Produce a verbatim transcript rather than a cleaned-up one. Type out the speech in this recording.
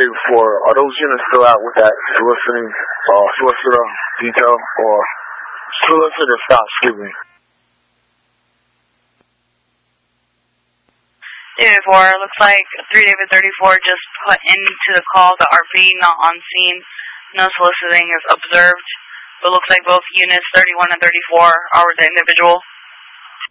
day before, are those units still out with that soliciting, uh, solicitor detail, or solicitor stop, excuse me? David four, looks like three David thirty-four just put into the call the R P, not on scene. No soliciting is observed, but looks like both units thirty-one and thirty-four are with the individual.